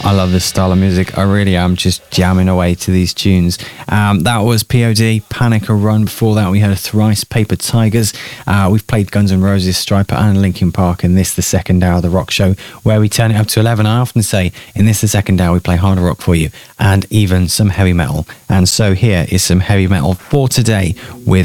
I love this style of music. I really am just jamming away to these tunes. That was POD, Panic or Run. Before that, we had Thrice, Paper Tigers. We've played Guns N' Roses, Striper and Linkin Park in this, the second hour of the rock show, where we turn it up to 11. I often say, in this, the second hour, we play harder rock for you and even some heavy metal. And so here is some heavy metal for today with